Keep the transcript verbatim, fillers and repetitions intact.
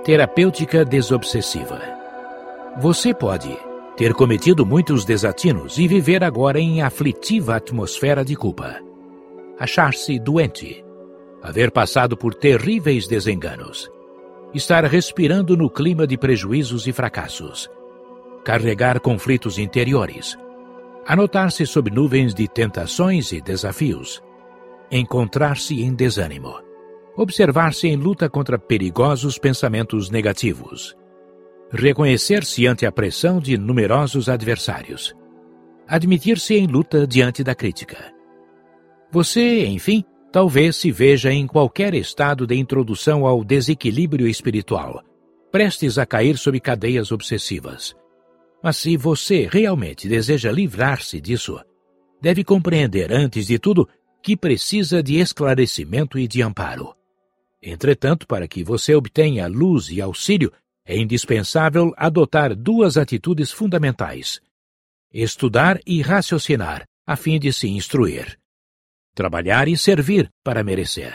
Terapêutica desobsessiva. Você pode ter cometido muitos desatinos e viver agora em aflitiva atmosfera de culpa. Achar-se doente. Haver passado por terríveis desenganos. Estar respirando no clima de prejuízos e fracassos. Carregar conflitos interiores. Anotar-se sob nuvens de tentações e desafios. Encontrar-se em desânimo. Observar-se em luta contra perigosos pensamentos negativos. Reconhecer-se ante a pressão de numerosos adversários. Admitir-se em luta diante da crítica. Você, enfim, talvez se veja em qualquer estado de introdução ao desequilíbrio espiritual, prestes a cair sob cadeias obsessivas. Mas se você realmente deseja livrar-se disso, deve compreender, antes de tudo, que precisa de esclarecimento e de amparo. Entretanto, para que você obtenha luz e auxílio, é indispensável adotar duas atitudes fundamentais: estudar e raciocinar, a fim de se instruir. Trabalhar e servir para merecer.